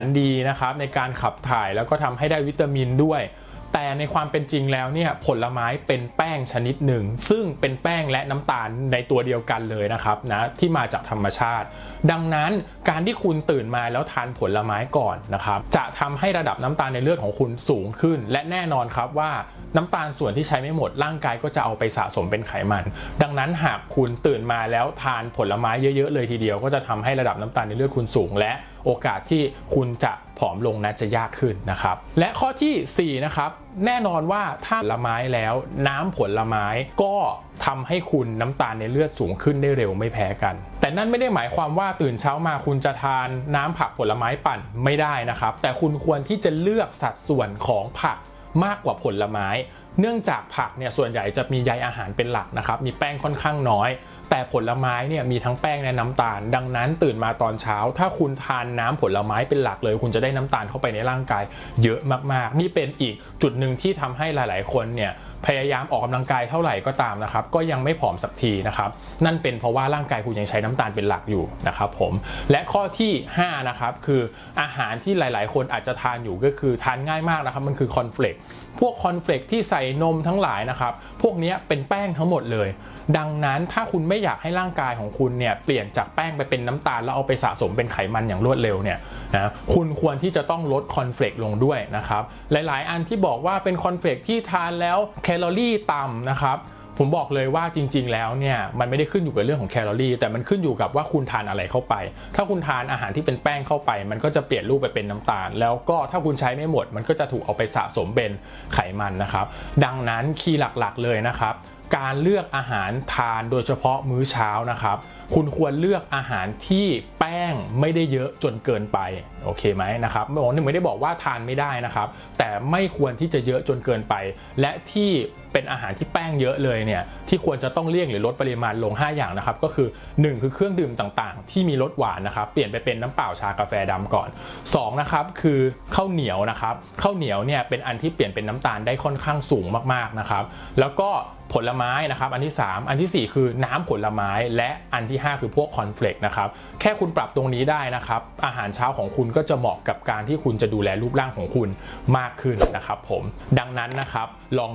ดีนะครับในการขับถ่ายแล้วก็ทำให้ได้วิตามินด้วยแต่ในความเป็นจริงแล้วเนี่ยผลไม้เป็นแป้งชนิดหนึ่งซึ่งเป็นแป้งและน้ำตาลในตัวเดียวกันเลยนะครับนะที่มาจากธรรมชาติดังนั้นการที่คุณตื่นมาแล้วทานผลไม้ก่อนนะครับจะทำให้ระดับน้ำตาลในเลือดของคุณสูงขึ้นและแน่นอนครับว่าน้ำตาลส่วนที่ใช้ไม่หมดร่างกายก็จะเอาไปสะสมเป็นไขมันดังนั้นหากคุณตื่นมาแล้วทานผลไม้เยอะๆเลยทีเดียวก็จะทำให้ระดับน้ำตาลในเลือดคุณสูงและโอกาสที่คุณจะผอมลงนั้นจะยากขึ้นนะครับและข้อที่4นะครับแน่นอนว่าถ้าผลไม้แล้วน้ำผลไม้ก็ทำให้คุณน้ำตาลในเลือดสูงขึ้นได้เร็วไม่แพ้กันแต่นั่นไม่ได้หมายความว่าตื่นเช้ามาคุณจะทานน้ำผักผลไม้ปั่นไม่ได้นะครับแต่คุณควรที่จะเลือกสัดส่วนของผักมากกว่าผลไม้เนื่องจากผักเนี่ยส่วนใหญ่จะมีใยอาหารเป็นหลักนะครับมีแป้งค่อนข้างน้อยแต่ผลไม้เนี่ยมีทั้งแป้งและน้ำตาลดังนั้นตื่นมาตอนเช้าถ้าคุณทานน้ำผลไม้เป็นหลักเลยคุณจะได้น้ำตาลเข้าไปในร่างกายเยอะมากๆนี่เป็นอีกจุดหนึ่งที่ทำให้หลายๆคนเนี่ยพยายามออกกำลังกายเท่าไหร่ก็ตามนะครับก็ยังไม่ผอมสักทีนะครับนั่นเป็นเพราะว่าร่างกายคุณยังใช้น้ำตาลเป็นหลักอยู่นะครับผมและข้อที่5นะครับคืออาหารที่หลายๆคนอาจจะทานอยู่ก็คือทานง่ายมากนะครับมันคือคอนเฟลกพวกคอนเฟลกที่ใส่นมทั้งหลายนะครับพวกนี้เป็นแป้งทั้งหมดเลยดังนั้นถ้าคุณไม่อยากให้ร่างกายของคุณเนี่ยเปลี่ยนจากแป้งไปเป็นน้ำตาลแล้วเอาไปสะสมเป็นไขมันอย่างรวดเร็วเนี่ยนะคุณควรที่จะต้องลดคอนเฟลกลงด้วยนะครับหลายๆอันที่บอกว่าเป็นคอนเฟลกที่ทานแล้วแคลอรี่ต่ำนะครับผมบอกเลยว่าจริงๆแล้วเนี่ยมันไม่ได้ขึ้นอยู่กับเรื่องของแคลอรี่แต่มันขึ้นอยู่กับว่าคุณทานอะไรเข้าไปถ้าคุณทานอาหารที่เป็นแป้งเข้าไปมันก็จะเปลี่ยนรูปไปเป็นน้ำตาลแล้วก็ถ้าคุณใช้ไม่หมดมันก็จะถูกเอาไปสะสมเป็นไขมันนะครับดังนั้นคีย์หลักๆเลยนะครับการเลือกอาหารทานโดยเฉพาะมื้อเช้านะครับคุณควรเลือกอาหารที่แป้งไม่ได้เยอะจนเกินไปโอเคไหมนะครับไม่ได้บอกว่าทานไม่ได้นะครับแต่ไม่ควรที่จะเยอะจนเกินไปและที่เป็นอาหารที่แป้งเยอะเลยเนี่ยที่ควรจะต้องเลี่ยงหรือลดปริมาณลง5อย่างนะครับก็คือ1คือเครื่องดื่มต่างๆที่มีรสหวานนะครับเปลี่ยนไปเป็นน้ำเปล่าชากาแฟดำก่อน2นะครับคือข้าวเหนียวนะครับข้าวเหนียวเนี่ยเป็นอันที่เปลี่ยนเป็นน้ำตาลได้ค่อนข้างสูงมากๆนะครับแล้วก็ผลไม้นะครับอันที่3อันที่4คือน้ำผลไม้และอันที่5คือพวกคอนเฟลกนะครับแค่คุณปรับตรงนี้ได้นะครับอาหารเช้าของคุณก็จะเหมาะกับการที่คุณจะดูแลรูปร่างของคุณมากขึ้นนะครับผมดังนั้นนะครับลอง